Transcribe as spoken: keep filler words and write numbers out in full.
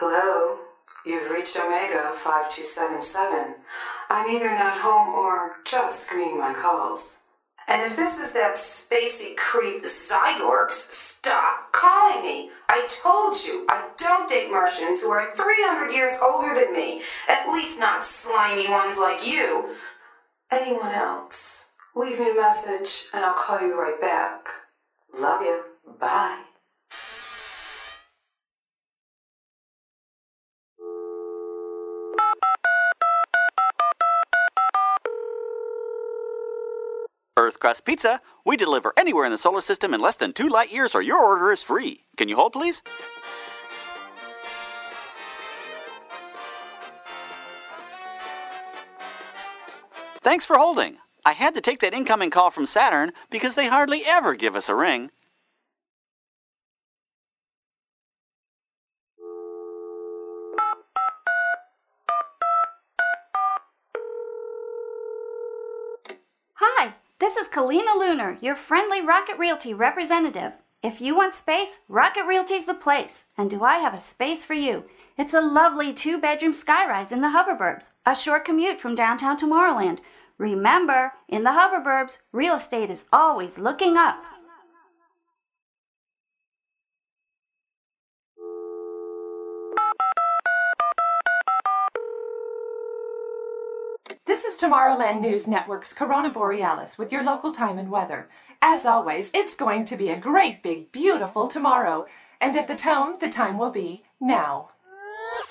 Hello, you've reached Omega five two seven seven. I'm either not home or just screening my calls. And if this is that spacey creep Zygorks, stop calling me. I told you I don't date Martians who are three hundred years older than me, at least not slimy ones like you. Anyone else, leave me a message and I'll call you right back. Love you. Bye. Earth Crust Pizza. We deliver anywhere in the solar system in less than two light years, or your order is free. Can you hold, please? Thanks for holding. I had to take that incoming call from Saturn because they hardly ever give us a ring. Hi, this is Kalina Lunar, your friendly Rocket Realty representative. If you want space, Rocket Realty's the place. And do I have a space for you? It's a lovely two-bedroom skyrise in the Hoverburbs, a short commute from downtown Tomorrowland. Remember, in the Hoverburbs, real estate is always looking up. This is Tomorrowland News Network's Corona Borealis with your local time and weather. As always, it's going to be a great, big, beautiful tomorrow. And at the tone, the time will be now.